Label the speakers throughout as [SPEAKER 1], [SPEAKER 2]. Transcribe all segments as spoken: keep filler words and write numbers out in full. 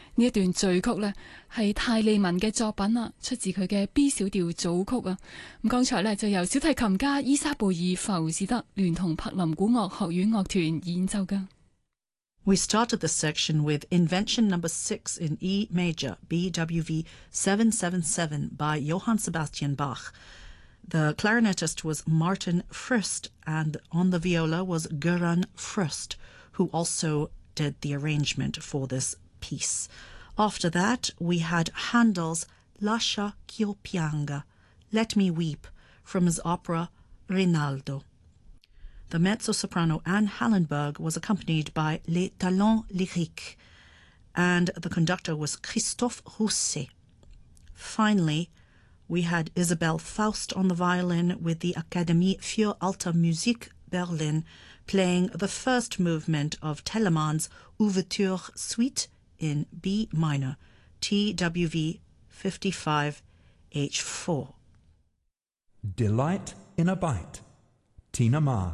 [SPEAKER 1] 呢一段序曲呢，係泰利文嘅作品啊，出自佢嘅 B 小調組曲啊。咁剛才呢，就由小提琴家伊莎貝爾浮士德聯同柏林古樂學院樂團演奏㗎。
[SPEAKER 2] We started the section with Invention Number Six in E Major, B W V seven seven seven by Johann Sebastian Bach. The clarinetist was Martin Fürst, and on the viola was Göran Fürst, who also did the arrangement for this piece. After that, we had Handel's Lascia ch'io pianga, Let Me Weep, from his opera Rinaldo. The mezzo-soprano Anne Hallenberg was accompanied by Les Talents Lyriques, and the conductor was Christophe Rousset. Finally, we had Isabel Faust on the violin with the Akademie für Alte Musik Berlin playing the first movement of Telemann's Ouverture Suite in B minor, T W V fifty-five H four.
[SPEAKER 3] Delight in a Bite, Tina Ma.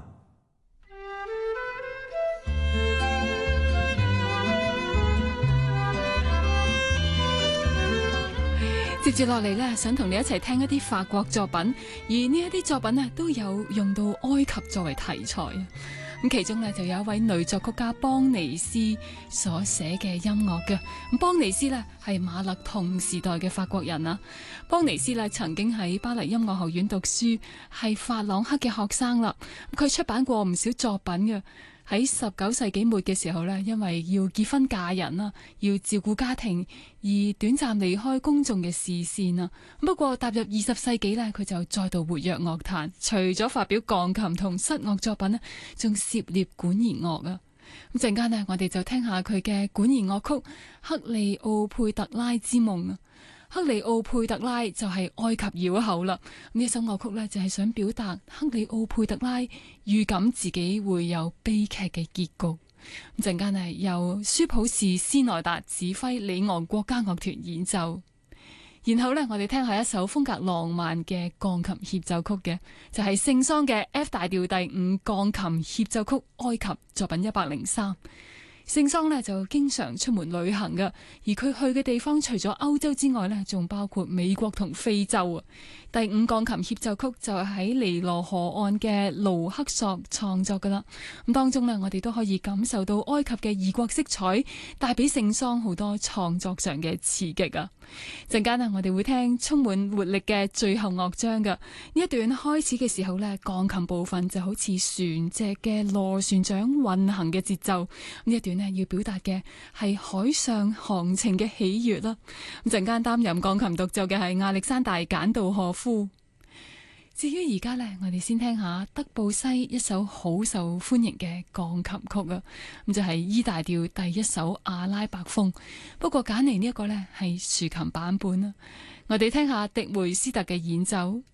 [SPEAKER 1] 接住落嚟呢，想同你一齊聽一啲法國作品，而呢一啲作品呢，都有用到埃及作為題材啊。咁其中呢，就有一位女作曲家邦尼斯所寫嘅音樂嘅。咁邦尼斯呢，係馬勒同時代嘅法國人啊。邦尼斯呢，曾經喺巴黎音樂學院讀書，係法朗克嘅學生啦。佢出版過唔少作品嘅。喺十九世紀末嘅時候呢，因為要結婚嫁人啦，要照顧家庭，而短暫離開公眾嘅視線啊。不過踏入二十世紀呢，佢就再度活躍樂壇，除咗發表鋼琴同室樂作品呢，仲涉獵管弦樂啊。咁陣間呢，我哋就聽下佢嘅管弦樂曲《克利奧佩特拉之夢》啊。克里奧佩特拉就係埃及妖后啦，呢一首樂曲呢，就係想表達克里奧佩特拉預感自己會有悲劇嘅結局。咁陣間呢，由舒普士斯內達指揮里昂國家樂團演奏，然後呢，我哋聽下一首風格浪漫嘅鋼琴協奏曲嘅，就係聖桑嘅 F 大調第五鋼琴協奏曲埃及作品一百零三。聖桑呢就經常出門旅行㗎，而佢去嘅地方除咗歐洲之外呢，仲包括美國同非洲啊。第五鋼琴協奏曲就係喺尼羅河岸嘅盧克索創作㗎啦。咁當中呢，我哋都可以感受到埃及嘅異國色彩，帶俾聖桑好多創作上嘅刺激啊！陣間呢，我哋會聽充滿活力嘅最後樂章㗎。呢一段開始嘅時候呢，鋼琴部分就好似船隻嘅螺旋槳運行嘅節奏。呢一段呢，要表達嘅係海上航程嘅喜悅啦。咁陣間擔任鋼琴獨奏嘅係亞歷山大簡道荷夫。至於而家呢，我哋先聽下德布西一首好受歡迎嘅鋼琴曲啊，咁就係 E 大調第一首阿拉伯風。不過揀嚟呢一個呢係豎琴版本啦。我哋聽下迪梅斯特嘅演奏。